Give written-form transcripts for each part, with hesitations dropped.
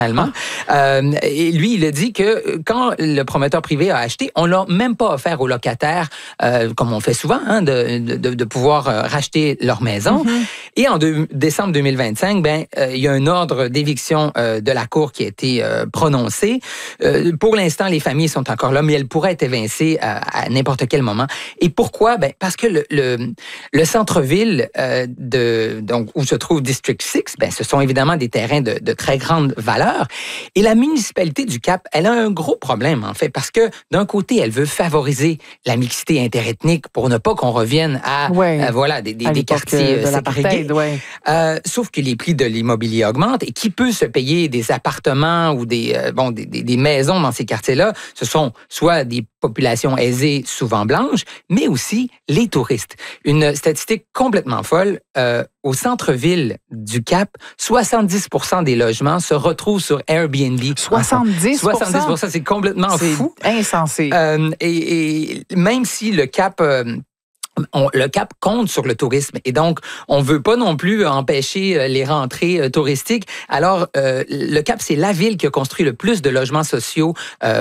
Et lui, il a dit que quand le promoteur privé a acheté, on l'a même pas offert aux locataires, comme on fait souvent, de pouvoir racheter leur maison. Et en décembre 2025, il y a un ordre d'éviction de la Cour qui a été prononcé. Pour l'instant, les familles sont encore là, mais elles pourraient être évincées à n'importe quel moment. Et pourquoi? Parce que le centre-ville donc où se trouve District 6, ce sont évidemment des terrains de très grande valeur. Et la municipalité du Cap, elle a un gros problème, en fait, parce que d'un côté, elle veut favoriser la mixité interethnique pour ne pas qu'on revienne à des quartiers ségrégés. Sauf que les prix de l'immobilier augmentent et qui peut se payer des appartements ou des maisons dans ces quartiers-là? Ce sont soit des populations aisées, souvent blanches, mais aussi les touristes. Une statistique complètement folle, au centre-ville du Cap, 70% des logements se retrouvent sur Airbnb. 70%? C'est complètement fou. C'est insensé. Et même si le Cap... le Cap compte sur le tourisme et donc on veut pas non plus empêcher les rentrées touristiques. Alors le Cap, c'est la ville qui a construit le plus de logements sociaux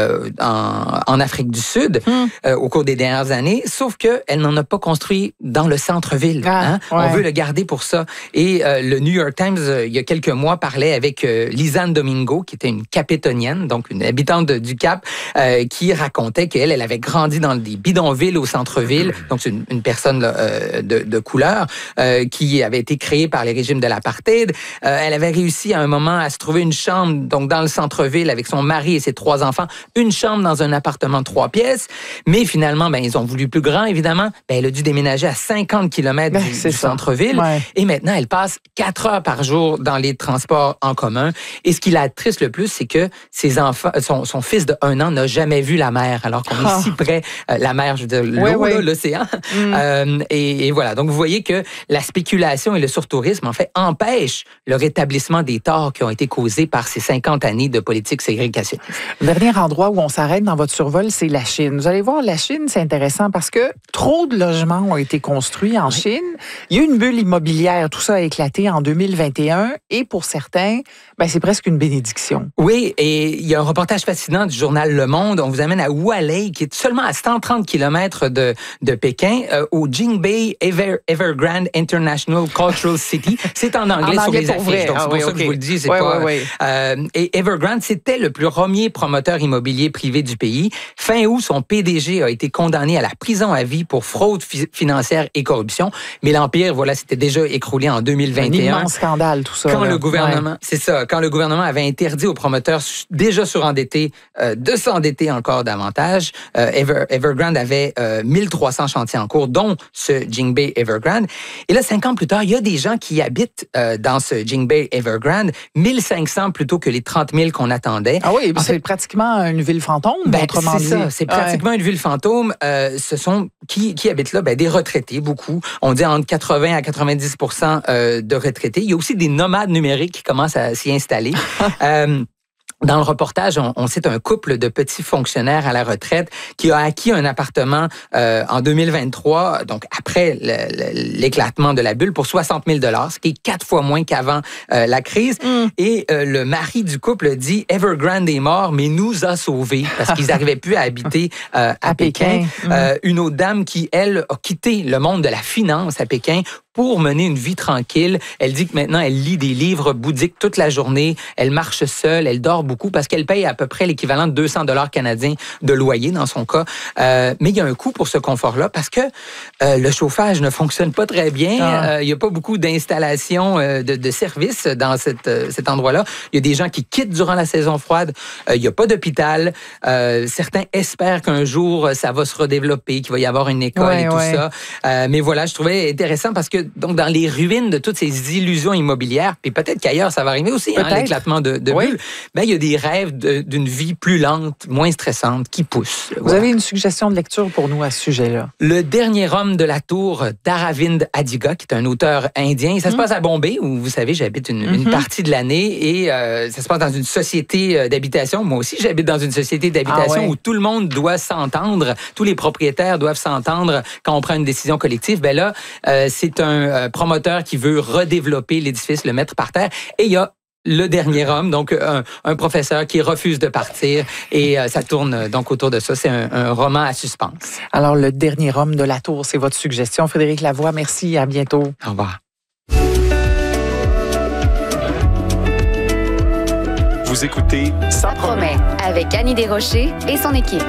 en Afrique du Sud au cours des dernières années, sauf que elle n'en a pas construit dans le centre-ville. On veut le garder pour ça. Et le New York Times, il y a quelques mois, parlait avec Lisanne Domingo, qui était une capétonienne, donc une habitante du Cap, qui racontait qu'elle avait grandi dans des bidonvilles au centre-ville. Donc c'est une personne de couleur qui avait été créée par les régimes de l'apartheid. Elle avait réussi à un moment à se trouver une chambre donc dans le centre-ville avec son mari et ses 3 enfants, une chambre dans un appartement de 3 pièces. Mais finalement, ils ont voulu plus grand, évidemment. Elle a dû déménager à 50 km du centre-ville. Et maintenant, elle passe 4 heures par jour dans les transports en commun. Et ce qui l'attriste le plus, c'est que ses enfants, son fils de 1 an n'a jamais vu la mer, alors qu'on est si près, la mer, je veux dire, l'eau, l'océan. Et voilà. Donc, vous voyez que la spéculation et le surtourisme, en fait, empêchent le rétablissement des torts qui ont été causés par ces 50 années de politique ségrégationniste. Le dernier endroit où on s'arrête dans votre survol, c'est la Chine. Vous allez voir, la Chine, c'est intéressant parce que trop de logements ont été construits en Chine. Il y a eu une bulle immobilière. Tout ça a éclaté en 2021. Et pour certains, c'est presque une bénédiction. Oui, et il y a un reportage fascinant du journal Le Monde. On vous amène à Hualei, qui est seulement à 130 km de Pékin, au Jingbei Evergrande International Cultural City. C'est en anglais sur les affiches, donc c'est pour ça que je vous le dis. Et Evergrande, c'était le plus premier promoteur immobilier privé du pays. Fin août, son PDG a été condamné à la prison à vie pour fraude financière et corruption. Mais l'Empire, s'était déjà écroulé en 2021. Un immense scandale, tout ça. Quand le gouvernement, c'est ça, quand le gouvernement avait interdit aux promoteurs déjà surendettés de s'endetter encore davantage, Evergrande avait 1300 chantiers en cours, dont ce Jingbei Evergrande. Et là, 5 ans plus tard, il y a des gens qui habitent dans ce Jingbei Evergrande, 1500 plutôt que les 30 000 qu'on attendait. Ah oui, c'est pratiquement une ville fantôme, autrement dit. C'est ça, c'est pratiquement une ville fantôme. Ce sont, qui habitent là? Des retraités, beaucoup. On dit entre 80 à 90% de retraités. Il y a aussi des nomades numériques qui commencent à s'y installer. Dans le reportage, on cite un couple de petits fonctionnaires à la retraite qui a acquis un appartement en 2023, donc après l'éclatement de la bulle, pour 60 000 $, ce qui est 4 fois moins qu'avant la crise. Et le mari du couple dit « Evergrande est mort, mais nous a sauvés » parce qu'ils n'arrivaient plus à habiter à Pékin. Une autre dame qui, elle, a quitté le monde de la finance à Pékin pour mener une vie tranquille. Elle dit que maintenant, elle lit des livres bouddhiques toute la journée. Elle marche seule, elle dort beaucoup parce qu'elle paye à peu près l'équivalent de 200 $ canadiens de loyer dans son cas. Mais il y a un coût pour ce confort-là parce que le chauffage ne fonctionne pas très bien. Il n'y a pas beaucoup d'installations de services dans cet endroit-là. Il y a des gens qui quittent durant la saison froide. Il n'y a pas d'hôpital. Certains espèrent qu'un jour, ça va se redévelopper, qu'il va y avoir une école et tout ça. Mais voilà, je trouvais intéressant parce que donc dans les ruines de toutes ces illusions immobilières, puis peut-être qu'ailleurs ça va arriver aussi, l'éclatement de bulles, il y a des rêves d'une vie plus lente, moins stressante qui poussent. Vous avez une suggestion de lecture pour nous à ce sujet-là? Le dernier homme de la tour d'Aravind Adiga, qui est un auteur indien. Ça se passe à Bombay, où vous savez, j'habite une partie de l'année, et ça se passe dans une société d'habitation. Moi aussi, j'habite dans une société d'habitation où tout le monde doit s'entendre, tous les propriétaires doivent s'entendre quand on prend une décision collective. Là, c'est un promoteur qui veut redévelopper l'édifice, le mettre par terre. Et il y a Le dernier homme, donc un professeur qui refuse de partir et ça tourne donc autour de ça. C'est un roman à suspense. Alors, Le dernier homme de la tour, c'est votre suggestion. Frédéric Lavoie, merci. À bientôt. Au revoir. Vous écoutez Ça promet avec Annie Desrochers et son équipe.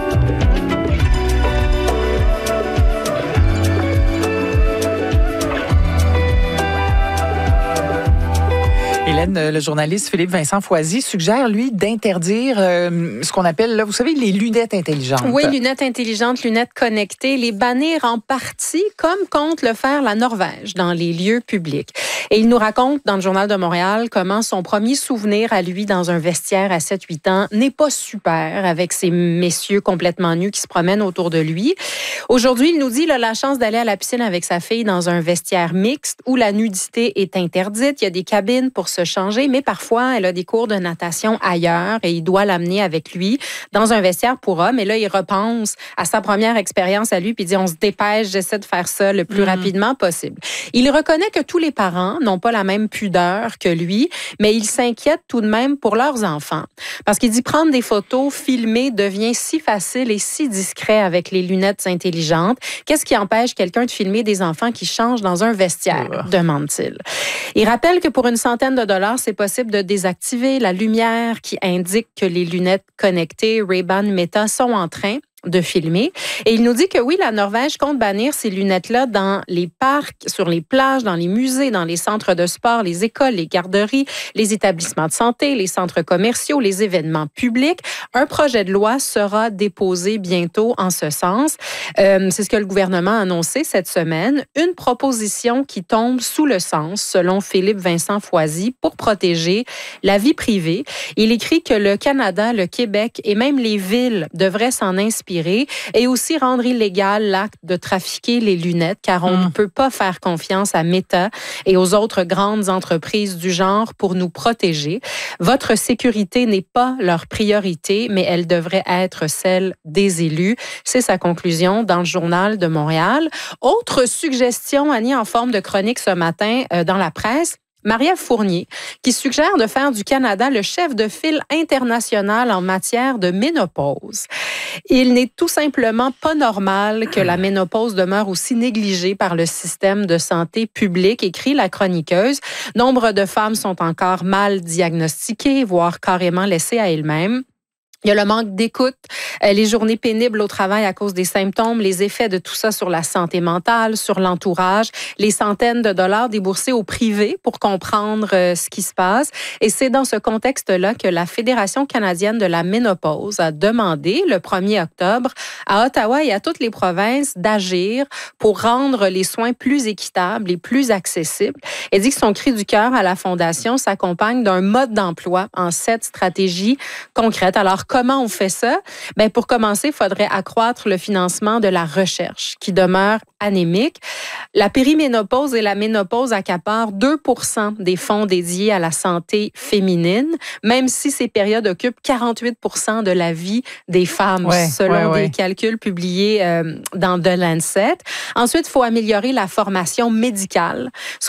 Hélène, le journaliste Philippe Vincent Foisy suggère, lui, d'interdire ce qu'on appelle, là, vous savez, les lunettes intelligentes. Oui, lunettes intelligentes, lunettes connectées, les bannir en partie, comme compte le faire la Norvège dans les lieux publics. Et il nous raconte dans le Journal de Montréal comment son premier souvenir à lui dans un vestiaire à 7-8 ans n'est pas super avec ces messieurs complètement nus qui se promènent autour de lui. Aujourd'hui, il nous dit qu'il a la chance d'aller à la piscine avec sa fille dans un vestiaire mixte où la nudité est interdite. Il y a des cabines pour se changer, mais parfois, elle a des cours de natation ailleurs et il doit l'amener avec lui dans un vestiaire pour hommes. Et là, il repense à sa première expérience à lui puis il dit, on se dépêche, j'essaie de faire ça le plus rapidement possible. Il reconnaît que tous les parents n'ont pas la même pudeur que lui, mais il s'inquiète tout de même pour leurs enfants. Parce qu'il dit prendre des photos, filmer devient si facile et si discret avec les lunettes intelligentes. Qu'est-ce qui empêche quelqu'un de filmer des enfants qui changent dans un vestiaire, demande-t-il. Il rappelle que pour une centaine de dollars, c'est possible de désactiver la lumière qui indique que les lunettes connectées Ray-Ban Meta sont en train de filmer. Et il nous dit que oui, la Norvège compte bannir ces lunettes-là dans les parcs, sur les plages, dans les musées, dans les centres de sport, les écoles, les garderies, les établissements de santé, les centres commerciaux, les événements publics. Un projet de loi sera déposé bientôt en ce sens. C'est ce que le gouvernement a annoncé cette semaine. Une proposition qui tombe sous le sens, selon Philippe Vincent Foisy, pour protéger la vie privée. Il écrit que le Canada, le Québec et même les villes devraient s'en inspirer et aussi rendre illégal l'acte de trafiquer les lunettes, car on ne peut pas faire confiance à Meta et aux autres grandes entreprises du genre pour nous protéger. Votre sécurité n'est pas leur priorité, mais elle devrait être celle des élus. C'est sa conclusion dans le Journal de Montréal. Autre suggestion, Annie, en forme de chronique ce matin dans la presse, Marie-Ève Fournier, qui suggère de faire du Canada le chef de file international en matière de ménopause. Il n'est tout simplement pas normal que la ménopause demeure aussi négligée par le système de santé public, écrit la chroniqueuse. Nombre de femmes sont encore mal diagnostiquées, voire carrément laissées à elles-mêmes. Il y a le manque d'écoute, les journées pénibles au travail à cause des symptômes, les effets de tout ça sur la santé mentale, sur l'entourage, les centaines de dollars déboursés au privé pour comprendre ce qui se passe. Et c'est dans ce contexte-là que la Fédération canadienne de la ménopause a demandé le 1er octobre à Ottawa et à toutes les provinces d'agir pour rendre les soins plus équitables et plus accessibles. Elle dit que son cri du cœur à la Fondation s'accompagne d'un mode d'emploi en 7 stratégies concrètes. Alors, comment on fait ça? Bien, pour commencer, il faudrait accroître le financement de la recherche qui demeure anémique. La périménopause et la ménopause accaparent 2% des fonds dédiés à la santé féminine, même si ces périodes occupent 48% de la vie des femmes, selon des calculs publiés dans The Lancet. Ensuite, il faut améliorer la formation médicale.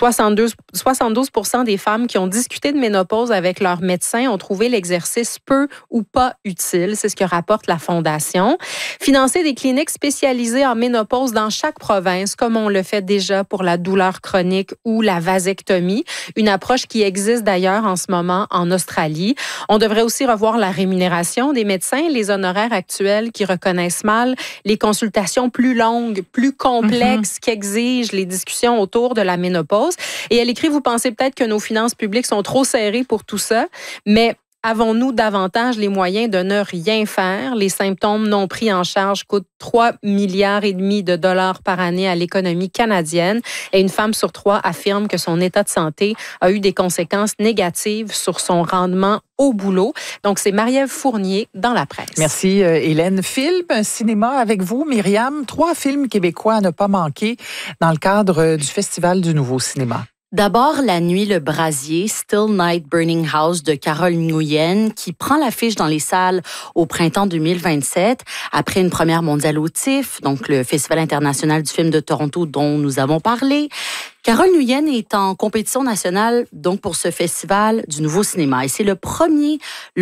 72% des femmes qui ont discuté de ménopause avec leur médecin ont trouvé l'exercice peu ou pas utile. C'est ce que rapporte la Fondation. Financer des cliniques spécialisées en ménopause dans chaque province, comme on le fait déjà pour la douleur chronique ou la vasectomie, une approche qui existe d'ailleurs en ce moment en Australie. On devrait aussi revoir la rémunération des médecins, les honoraires actuels qui reconnaissent mal les consultations plus longues, plus complexes qu'exigent les discussions autour de la ménopause. Et elle écrit, vous pensez peut-être que nos finances publiques sont trop serrées pour tout ça, mais avons-nous davantage les moyens de ne rien faire? Les symptômes non pris en charge coûtent 3,5 milliards de dollars par année à l'économie canadienne. Et une femme sur 3 affirme que son état de santé a eu des conséquences négatives sur son rendement au boulot. Donc, c'est Marie-Ève Fournier dans la presse. Merci, Hélène. Film, cinéma avec vous, Myriam. 3 films québécois à ne pas manquer dans le cadre du Festival du Nouveau Cinéma. D'abord, La nuit, le brasier, Still Night Burning House de Carole Nguyen, qui prend l'affiche dans les salles au printemps 2027, après une première mondiale au TIFF, donc le Festival international du film de Toronto dont nous avons parlé. Carole Nguyen est en compétition nationale donc pour ce festival du nouveau cinéma et c'est le premier